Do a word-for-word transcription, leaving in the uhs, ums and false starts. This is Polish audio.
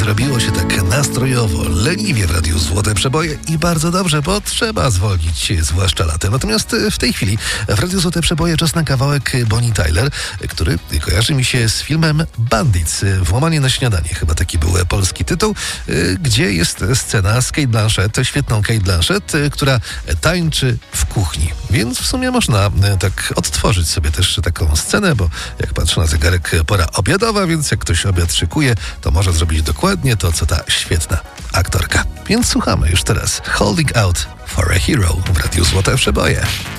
zrobiło się tak nastrojowo, leniwie w Radiu Złote Przeboje i bardzo dobrze, bo trzeba zwolnić się, zwłaszcza latem. Natomiast w tej chwili w Radiu Złote Przeboje czas na kawałek Bonnie Tyler, który kojarzy mi się z filmem Bandits, Włamanie na śniadanie, chyba taki był polski tytuł, gdzie jest scena z Cate Blanchett, świetną Cate Blanchett, która tańczy w kuchni. Więc w sumie można tak odtworzyć sobie też taką scenę, bo jak patrzę na zegarek, pora obiadowa, więc jak ktoś obiad szykuje, to może zrobić dokładnie to, co ta świetna aktorka. Więc słuchamy już teraz Holding Out for a Hero w Radiu Złote Przeboje.